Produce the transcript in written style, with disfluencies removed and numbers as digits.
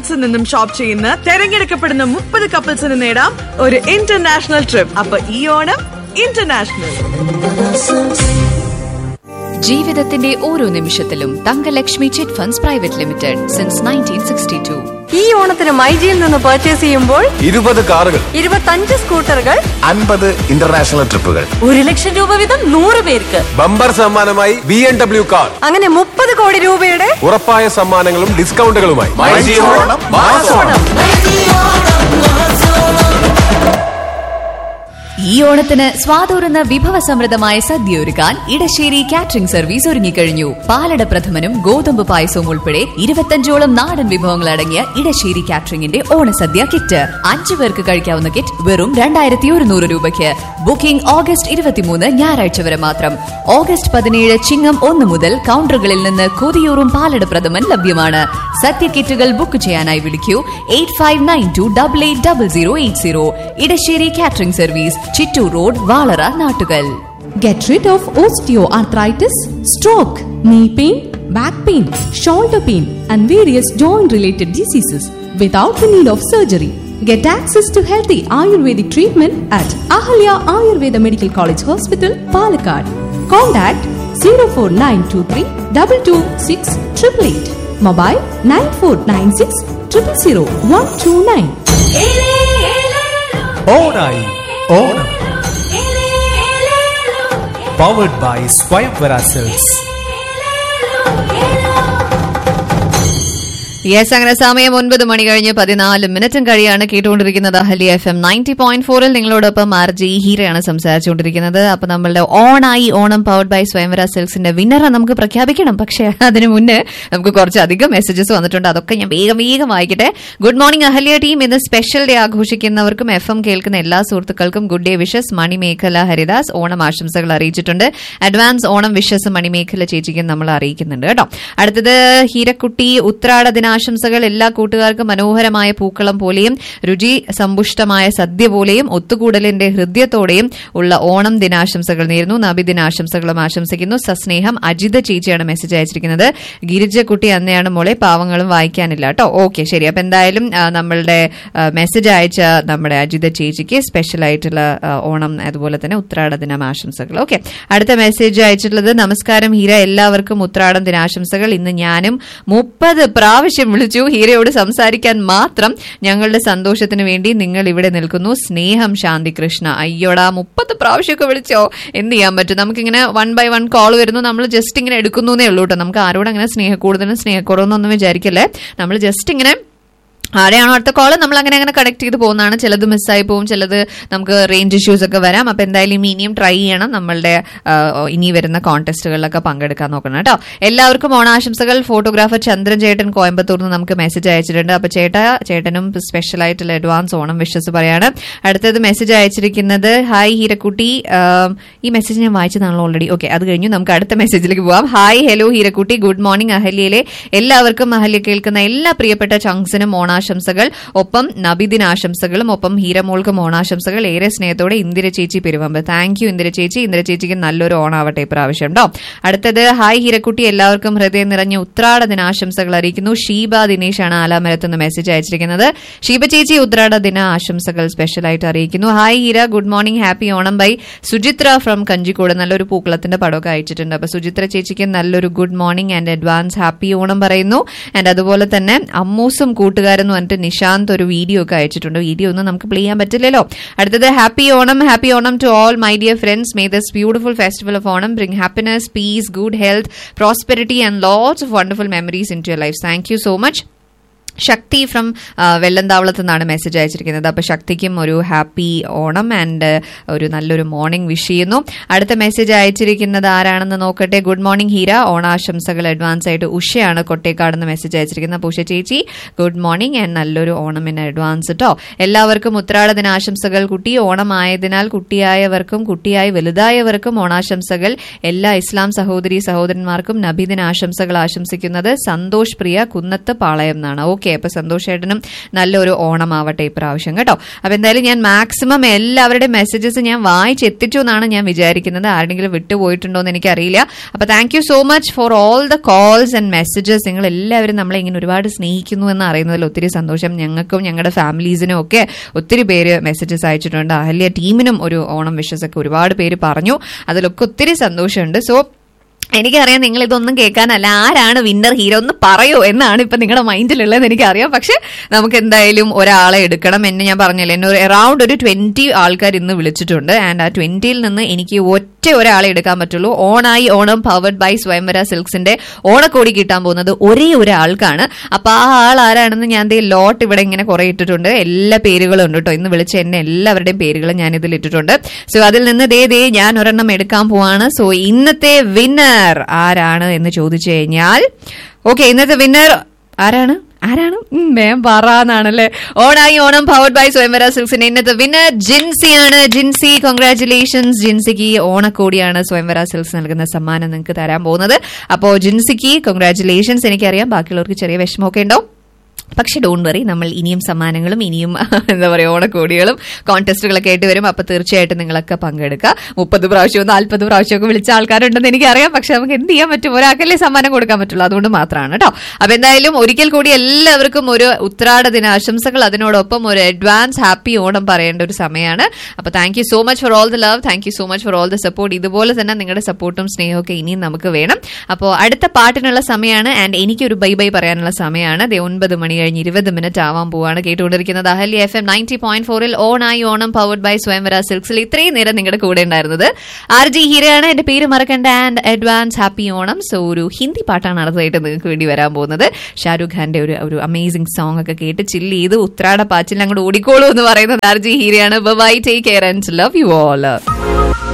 ഔട്ട്ലെറ്റ്സിൽ നിന്നും ഷോപ്പ് ചെയ്യുന്ന തെരഞ്ഞെടുക്കപ്പെടുന്ന 30 കപ്പിൾസിന് നേടാം ഒരു ഇന്റർനാഷണൽ ട്രിപ്പ്. അപ്പൊ ഈ ഓണം ഇന്റർനാഷണൽ. ജീവിതത്തിന്റെ ഓരോ നിമിഷത്തിലും Thankalakshmi chit funds private limited since 1962. ഈ ഓണത്തിന് മൈജിയിൽ നിന്ന് പർച്ചേസ് ചെയ്യുമ്പോൾ 20 കാറുകൾ, 25 സ്കൂട്ടറുകൾ, 50 ഇന്റർനാഷണൽ ട്രിപ്പുകൾ, 1 ലക്ഷം രൂപ വീതം 100 പേർക്ക്. ബമ്പർ സമ്മാനമായി BMW കാർ. അങ്ങനെ 30 കോടി രൂപയുടെ ഉറപ്പായ സമ്മാനങ്ങളും ഡിസ്കൗണ്ടുകളുമായി ഈ ഓണത്തിന് സ്വാതൂറുന്ന വിഭവസമൃദ്ധമായ സദ്യ ഒരുക്കാൻ ഇടശ്ശേരി കാറ്ററിംഗ് സർവീസ് ഒരുങ്ങിക്കഴിഞ്ഞു. പാലട പ്രഥമനും ഗോതമ്പ് പായസവും ഉൾപ്പെടെ 25ഓളം നാടൻ വിഭവങ്ങൾ അടങ്ങിയ ഇടശ്ശേരി കാറ്ററിംഗിന്റെ ഓണസദ്യ കിറ്റ്. 5 പേർക്ക് കഴിക്കാവുന്ന കിറ്റ് വെറും 2100 രൂപയ്ക്ക്. ബുക്കിംഗ് ഓഗസ്റ്റ് 23 ഞായറാഴ്ച വരെ മാത്രം. ഓഗസ്റ്റ് 17 ചിങ്ങം 1 മുതൽ കൗണ്ടറുകളിൽ നിന്ന് കൊതിയൂറും പാലട പ്രഥമൻ ലഭ്യമാണ്. സദ്യ കിറ്റുകൾ ബുക്ക് ചെയ്യാനായി വിളിക്കൂ 8592880080. Edasseri catering service, Chittur road, Valara, Nattukal. Get rid of osteoarthritis, stroke, knee pain, back pain, shoulder pain and various joint-related diseases without the need of surgery. Get access to healthy Ayurvedic treatment at Ahalya Ayurveda Medical College Hospital, Palakkad. Contact 04923 226 888. Mobile 9496 000 129. ഓണായി Onam powered by സ്വയംവര cells. Yes, അങ്ങനെ സമയം 9 മണി കഴിഞ്ഞ് 14 കഴിയാണ്. കേട്ടുകൊണ്ടിരിക്കുന്നത് Ahalya FM 90.4. നിങ്ങളോടൊപ്പം RJ ഹീരയാണ് സംസാരിച്ചുകൊണ്ടിരിക്കുന്നത്. അപ്പൊ നമ്മളുടെ ഓണായി ഓണം പവർഡ് ബൈ സ്വയംവര സെൽസിന്റെ വിന്നറെ നമുക്ക് പ്രഖ്യാപിക്കണം. പക്ഷെ അതിനു മുന്നേ നമുക്ക് കുറച്ചധികം മെസ്സേജസ് വന്നിട്ടുണ്ട്. അതൊക്കെ ഞാൻ വേഗം വായിക്കട്ടെ. Good morning Ahalya team. ഇന്ന് സ്പെഷ്യൽ ഡേ ആഘോഷിക്കുന്നവർക്കും FM കേൾക്കുന്ന എല്ലാ സുഹൃത്തുക്കൾക്കും good day wishes. Manimekalai Haridas Onam ആശംസകൾ അറിയിച്ചിട്ടുണ്ട്. അഡ്വാൻസ് ഓണം വിഷസ് മണിമേഖല ചേച്ചിക്കും നമ്മൾ അറിയിക്കുന്നുണ്ട് കേട്ടോ. അടുത്തത് ഹീരക്കുട്ടി ഉത്രാട ആശംസകൾ. എല്ലാ കൂട്ടുകാർക്കും മനോഹരമായ പൂക്കളം പോലെയും രുചി സമ്പുഷ്ടമായ സദ്യ പോലെയും ഒത്തുകൂടലിന്റെ ഹൃദയത്തോടെയും ഉള്ള ഓണം ദിനാശംസകൾ നേരുന്നു. നബി ദിനാശംസകളും ആശംസിക്കുന്നു. സസ്നേഹം. അജിത ചേച്ചിയാണ് മെസ്സേജ് അയച്ചിരിക്കുന്നത്. ഗിരിജക്കുട്ടി അന്നയാണ് മോളെ, പാവങ്ങളും വായിക്കാനില്ല കേട്ടോ. ഓക്കെ, ശരി. അപ്പൊ എന്തായാലും നമ്മളുടെ മെസ്സേജ് അയച്ച നമ്മുടെ അജിത ചേച്ചിക്ക് സ്പെഷ്യൽ ആയിട്ടുള്ള ഓണം അതുപോലെ തന്നെ ഉത്രാട ദിനം ആശംസകൾ. ഓക്കെ, അടുത്ത മെസ്സേജ് അയച്ചിട്ടുള്ളത് നമസ്കാരം ഹീര, എല്ലാവർക്കും ഉത്രാടം ദിനാശംസകൾ. ഇന്ന് ഞാനും 30 പ്രാവശ്യം വിളിച്ചു. ഹീരയോട് സംസാരിക്കാൻ മാത്രം. ഞങ്ങളുടെ സന്തോഷത്തിന് വേണ്ടി നിങ്ങൾ ഇവിടെ നിൽക്കുന്നു. സ്നേഹം, ശാന്തി കൃഷ്ണ. അയ്യോടാ, 30 പ്രാവശ്യമൊക്കെ വിളിച്ചോ? എന്ത് ചെയ്യാൻ പറ്റും? നമുക്കിങ്ങനെ 1 by 1 കോൾ വരുന്നു, നമ്മൾ ജസ്റ്റ് ഇങ്ങനെ എടുക്കുന്നേ ഉള്ളൂ കേട്ടോ. നമുക്ക് ആരോട് അങ്ങനെ സ്നേഹക്കൂടുതലും സ്നേഹക്കുറവെന്നൊന്നും വിചാരിക്കല്ലേ. നമ്മൾ ജസ്റ്റ് ഇങ്ങനെ ആരെയാണോ അടുത്ത കോള് നമ്മൾ അങ്ങനെ കണക്ട് ചെയ്ത് പോകുന്നതാണ്. ചിലത് മിസ്സായി പോകും, ചിലത് നമുക്ക് റേഞ്ച് ഇഷ്യൂസ് ഒക്കെ വരാം. അപ്പൊ എന്തായാലും ഇനിയും ട്രൈ ചെയ്യണം. നമ്മളുടെ ഇനി വരുന്ന കോൺടെസ്റ്റുകളിലൊക്കെ പങ്കെടുക്കാൻ നോക്കണം കേട്ടോ. എല്ലാവർക്കും ഓണാശംസകൾ. ഫോട്ടോഗ്രാഫർ ചന്ദ്രൻ ചേട്ടൻ കോയമ്പത്തൂരിൽ നിന്ന് നമുക്ക് മെസ്സേജ് അയച്ചിട്ടുണ്ട്. അപ്പൊ ചേട്ടനും സ്പെഷ്യൽ ആയിട്ടുള്ള അഡ്വാൻസ് ഓണം വിഷസ് പറയാണ്. അടുത്തത് മെസ്സേജ് അയച്ചിരിക്കുന്നത് ഹായ് ഹീരക്കുട്ടി. ഈ മെസ്സേജ് ഞാൻ വായിച്ചതാണല്ലോ ഓൾറെഡി. ഓക്കെ, അത് കഴിഞ്ഞു നമുക്ക് അടുത്ത മെസ്സേജിലേക്ക് പോവാം. ഹായ് ഹലോ ഹീരക്കുട്ടി, ഗുഡ് മോർണിംഗ് അഹല്യയിലെ എല്ലാവർക്കും, അഹല്യ കേൾക്കുന്ന എല്ലാ പ്രിയപ്പെട്ട ചങ്സിനും ഓണാശംസകൾ. ഒപ്പം നബിദിനാശംസകളും ഒപ്പം ഹീരമോൾക്കും ഓണാശംസകൾ. ഏറെ സ്നേഹത്തോടെ ഇന്ദിര ചേച്ചി പെരുവമ്പ്. താങ്ക് യു ഇന്ദിര ചേച്ചി. ഇന്ദിര ചേച്ചിക്ക് നല്ലൊരു ഓണാവട്ടെ ഇപ്രാവശ്യം കേട്ടോ. അടുത്തത് ഹായ് ഹീരക്കുട്ടി, എല്ലാവർക്കും ഹൃദയം നിറഞ്ഞ ഉത്രാട ദിനാശംസകൾ അറിയിക്കുന്നു. ഷീബ ദിനേശാണ് ആലാമരത്തുനിന്ന് മെസ്സേജ് അയച്ചിരിക്കുന്നത്. ഷീബ ചേച്ചി ഉത്രാട ദിന ആശംസകൾ സ്പെഷ്യലായിട്ട് അറിയിക്കുന്നു. Hi Heera, good morning, happy Onam by Suchitra from Kanjikode. നല്ലൊരു പൂക്കളത്തിന്റെ പടമൊക്കെ അയച്ചിട്ടുണ്ട്. അപ്പൊ സുചിത്ര ചേച്ചിക്ക് നല്ലൊരു good morning and advance happy Onam പറയുന്നു. ആൻഡ് അതുപോലെ തന്നെ അമ്മൂസും കൂട്ടുകാരെന്ന് പറഞ്ഞിട്ട് നിശാന്ത് ഒരു വീഡിയോ ഒക്കെ അയച്ചിട്ടുണ്ട്. വീഡിയോ ഒന്നും നമുക്ക് പ്ലേ ചെയ്യാൻ പറ്റില്ലല്ലോ. അടുത്തത് happy Onam to all my dear friends. May this beautiful festival of Onam bring happiness, piece, good health, prosperity and lots of wonderful memories in to your life. Thank you so much. Shakti from വെള്ളന്താവളത്ത് നിന്നാണ് message അയച്ചിരിക്കുന്നത്. അപ്പൊ ശക്തിക്കും ഒരു happy Onam and ഒരു നല്ലൊരു morning wish ചെയ്യുന്നു. അടുത്ത message അയച്ചിരിക്കുന്നത് ആരാണെന്ന് നോക്കട്ടെ. ഗുഡ് മോർണിംഗ് ഹീര, ഓണാശംസകൾ അഡ്വാൻസ് ആയിട്ട് ഉഷയാണ് കൊട്ടേക്കാടെന്ന് മെസ്സേജ് അയച്ചിരിക്കുന്നത്. അപ്പൊ ഉഷ ചേച്ചി ഗുഡ് മോർണിംഗ് ആൻഡ് നല്ലൊരു ഓണം ഇൻ അഡ്വാൻസ് കേട്ടോ. എല്ലാവർക്കും ഉത്രാട ദിനാശംസകൾ. കുട്ടി ഓണമായതിനാൽ കുട്ടിയായവർക്കും കുട്ടിയായി വലുതായവർക്കും ഓണാശംസകൾ. എല്ലാ ഇസ്ലാം സഹോദരി സഹോദരന്മാർക്കും നബിദിനാശംസകൾ ആശംസിക്കുന്നത് സന്തോഷ് പ്രിയ കുന്നത്ത് പാളയം എന്നാണ്. Okay, okay. അപ്പൊ സന്തോഷേട്ടനും നല്ലൊരു ഓണമാവട്ടെ ഇപ്രാവശ്യം കേട്ടോ. അപ്പൊ എന്തായാലും ഞാൻ മാക്സിമം എല്ലാവരുടെയും മെസ്സേജസ് ഞാൻ വായിച്ചെത്തിച്ചു എന്നാണ് ഞാൻ വിചാരിക്കുന്നത്. ആരെങ്കിലും വിട്ടുപോയിട്ടുണ്ടോ എന്ന് എനിക്കറിയില്ല. അപ്പൊ thank you so much for all the calls and messages. നിങ്ങൾ എല്ലാവരും നമ്മളെ ഇങ്ങനെ ഒരുപാട് സ്നേഹിക്കുന്നു എന്ന് അറിയുന്നതിൽ ഒത്തിരി സന്തോഷം. ഞങ്ങൾക്കും ഞങ്ങളുടെ ഫാമിലീസിനും ഒക്കെ ഒത്തിരി പേര് മെസ്സേജസ് അയച്ചിട്ടുണ്ട്. അഹല്യ ടീമിനും ഒരു ഓണം വിഷസ് ഒക്കെ ഒരുപാട് പേര് പറഞ്ഞു. അതിലൊക്കെ ഒത്തിരി സന്തോഷമുണ്ട്. സോ എനിക്കറിയാം നിങ്ങൾ ഇതൊന്നും കേൾക്കാനല്ല, ആരാണ് വിന്നർ ഹീറോ എന്ന് പറയൂ എന്നാണ് ഇപ്പൊ നിങ്ങളുടെ മൈൻഡിലുള്ളതെന്ന് എനിക്കറിയാം. പക്ഷെ നമുക്ക് എന്തായാലും ഒരാളെ എടുക്കണം. എന്നെ ഞാൻ പറഞ്ഞില്ലേ, എന്നെ അറൌണ്ട് ഒരു 20 ആൾക്കാർ ഇന്ന് വിളിച്ചിട്ടുണ്ട്. ആൻഡ് ആ 20ൽ നിന്ന് എനിക്ക് ഒറ്റ ഒരാളെ എടുക്കാൻ പറ്റുള്ളൂ. ഓണായി ഓണം പവർഡ് ബൈ സ്വയംവര സിൽക്സിന്റെ ഓണക്കോടി കിട്ടാൻ പോകുന്നത് ഒരേ ഒരാൾക്കാണ്. അപ്പൊ ആ ആൾ ആരാണെന്ന് ഞാൻ ലോട്ട് ഇവിടെ ഇങ്ങനെ കുറെ ഇട്ടിട്ടുണ്ട്. എല്ലാ പേരുകളും ഉണ്ട് കേട്ടോ. ഇന്ന് വിളിച്ച എന്നെ എല്ലാവരുടെയും പേരുകളും ഞാൻ ഇതിൽ ഇട്ടിട്ടുണ്ട്. സോ അതിൽ നിന്ന് ദേ ഞാൻ ഒരെണ്ണം എടുക്കാൻ പോവാണ്. സോ ഇന്നത്തെ വിന്നർ ആരാണ് എന്ന് ചോദിച്ചു കഴിഞ്ഞാൽ, ഓക്കെ, ഇന്നത്തെ വിന്നർ ആരാണ് മേം പറയാന്നാണല്ലേ. ഓണായി ഓണം പവർഡ് ബൈ സ്വയംവര സിൽക്സിന്റെ ഇന്നത്തെ വിന്നർ ജിൻസിയാണ്. ജിൻസി, കൺഗ്രാറ്റുലേഷൻസ്. ജിൻസിക്ക് ഓണക്കോടിയാണ് സ്വയംവര സിൽക്സ് നൽകുന്ന സമ്മാനം നിങ്ങൾക്ക് തരാൻ പോകുന്നത്. അപ്പോ ജിൻസിക്ക് കൺഗ്രാറ്റുലേഷൻസ്. എനിക്കറിയാം ബാക്കിയുള്ളവർക്ക് ചെറിയ വിഷമമൊക്കെ ഉണ്ടോ, പക്ഷെ ഡോണ്ട് വറി, നമ്മൾ ഇനിയും സമ്മാനങ്ങളും ഇനിയും എന്താ പറയുക ഓണക്കോടികളും കോൺടെസ്റ്റുകളൊക്കെ ആയിട്ട് വരും. അപ്പൊ തീർച്ചയായിട്ടും നിങ്ങളൊക്കെ പങ്കെടുക്കുക. 30 പ്രാവശ്യവും 40 പ്രാവശ്യമൊക്കെ വിളിച്ച ആൾക്കാരുണ്ടെന്ന് എനിക്കറിയാം. പക്ഷെ നമുക്ക് എന്ത് ചെയ്യാൻ പറ്റും, ഒരാൾക്കല്ലേ സമ്മാനം കൊടുക്കാൻ പറ്റുള്ളൂ. അതുകൊണ്ട് മാത്രമാണ് കേട്ടോ. അപ്പൊ എന്തായാലും ഒരിക്കൽ കൂടി എല്ലാവർക്കും ഒരു ഉത്രാട ദിനാശംസകൾ. അതിനോടൊപ്പം ഒരു അഡ്വാൻസ് ഹാപ്പി ഓണം പറയേണ്ട ഒരു സമയമാണ്. അപ്പൊ thank you so much for all the love. Thank you so much for all the support. ഇതുപോലെ തന്നെ നിങ്ങളുടെ സപ്പോർട്ടും സ്നേഹവും ഒക്കെ ഇനിയും നമുക്ക് വേണം. അപ്പോൾ അടുത്ത പാട്ടിനുള്ള സമയമാണ്. ആൻഡ് എനിക്കൊരു ബൈ ബൈ പറയാനുള്ള സമയമാണ്. 9 മണി കഴിഞ്ഞ് 20 മിനിറ്റ് ആവാൻ പോവാണ്. കേട്ടുകൊണ്ടിരിക്കുന്നത് അഹല്യ FM 90.4ൽ ഓണായി ഓണം പവർഡ് ബൈ സ്വയംവര സിൽക്സിൽ ഇത്രയും നേരം നിങ്ങളുടെ കൂടെ ഉണ്ടായിരുന്നത് RJ ഹീരയാണ്. എന്റെ പേര് മറക്കണ്ട. And advance happy Onam. So ഒരു ഹിന്ദി പാട്ടാണ് അടുത്തതായിട്ട് നിങ്ങൾക്ക് വേണ്ടി വരാൻ പോകുന്നത്. ഷാരൂഖ് ഖാന്റെ ഒരു അമേസിംഗ് സോങ് ഒക്കെ കേട്ട് ചില്ല് ചെയ്ത് ഉത്രാട പാച്ചിൽ അങ്ങോട്ട് ഓടിക്കോളൂ എന്ന് പറയുന്നത് RJ ഹീരയാണ്. By, take care and love you all.